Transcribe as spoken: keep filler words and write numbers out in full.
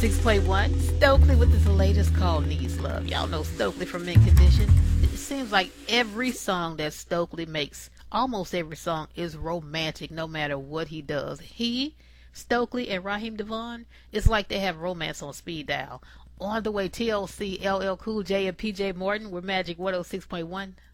six point one, Stokely with his latest called Needs Love. Y'all know Stokely from Mint Condition. It seems like every song that Stokely makes, almost every song, is romantic no matter what he does. He, Stokely, and Raheem Devon, it's like they have romance on speed dial. On the way, T L C, L L Cool J, and P J Morton with Magic one oh six point one.